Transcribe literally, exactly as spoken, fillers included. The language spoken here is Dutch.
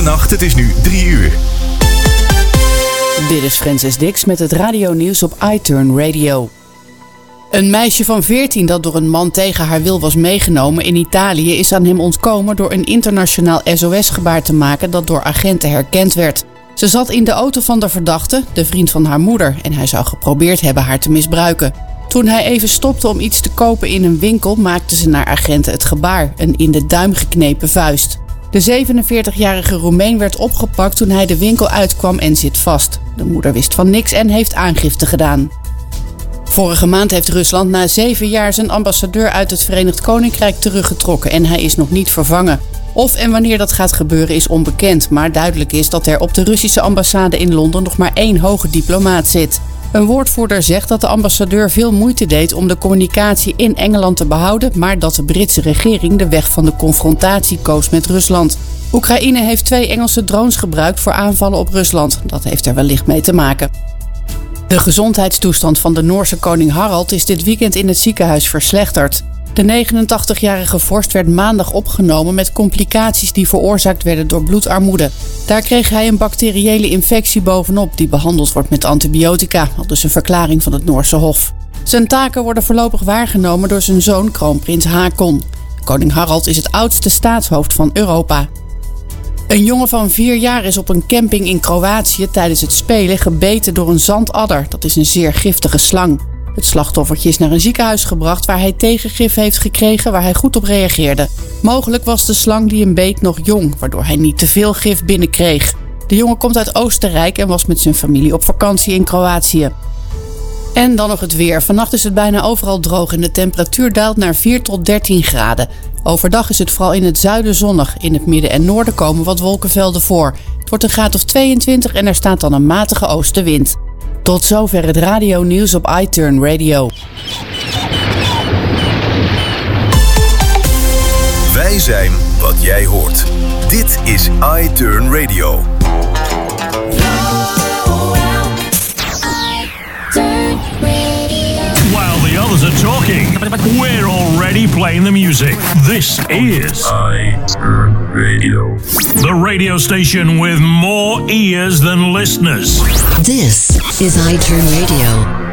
Goedenacht, het is nu drie uur. Dit is Frances Dix met het radionieuws op iTurn Radio. Een meisje van veertien dat door een man tegen haar wil was meegenomen in Italië is aan hem ontkomen door een internationaal S O S-gebaar te maken dat door agenten herkend werd. Ze zat in de auto van de verdachte, de vriend van haar moeder, en hij zou geprobeerd hebben haar te misbruiken. Toen hij even stopte om iets te kopen in een winkel, maakte ze naar agenten het gebaar, een in de duim geknepen vuist. De zevenenveertigjarige Roemeen werd opgepakt toen hij de winkel uitkwam en zit vast. De moeder wist van niks en heeft aangifte gedaan. Vorige maand heeft Rusland na zeven jaar zijn ambassadeur uit het Verenigd Koninkrijk teruggetrokken en hij is nog niet vervangen. Of en wanneer dat gaat gebeuren is onbekend, maar duidelijk is dat er op de Russische ambassade in Londen nog maar één hoge diplomaat zit. Een woordvoerder zegt dat de ambassadeur veel moeite deed om de communicatie in Engeland te behouden, maar dat de Britse regering de weg van de confrontatie koos met Rusland. Oekraïne heeft twee Engelse drones gebruikt voor aanvallen op Rusland. Dat heeft er wellicht mee te maken. De gezondheidstoestand van de Noorse koning Harald is dit weekend in het ziekenhuis verslechterd. De negenentachtigjarige vorst werd maandag opgenomen met complicaties die veroorzaakt werden door bloedarmoede. Daar kreeg hij een bacteriële infectie bovenop die behandeld wordt met antibiotica, aldus een verklaring van het Noorse Hof. Zijn taken worden voorlopig waargenomen door zijn zoon kroonprins Haakon. Koning Harald is het oudste staatshoofd van Europa. Een jongen van vier jaar is op een camping in Kroatië tijdens het spelen gebeten door een zandadder. Dat is een zeer giftige slang. Het slachtoffertje is naar een ziekenhuis gebracht waar hij tegengif heeft gekregen waar hij goed op reageerde. Mogelijk was de slang die hem beet nog jong, waardoor hij niet te veel gif binnenkreeg. De jongen komt uit Oostenrijk en was met zijn familie op vakantie in Kroatië. En dan nog het weer. Vannacht is het bijna overal droog en de temperatuur daalt naar vier tot dertien graden. Overdag is het vooral in het zuiden zonnig. In het midden en noorden komen wat wolkenvelden voor. Het wordt een graad of tweeëntwintig en er staat dan een matige oostenwind. Tot zover het radionieuws op iTurn Radio. Wij zijn wat jij hoort. Dit is iTurn Radio. While the others are talking, we're already playing the music. This is iTurn Radio. The radio station with more ears than listeners. This is iTurn Radio.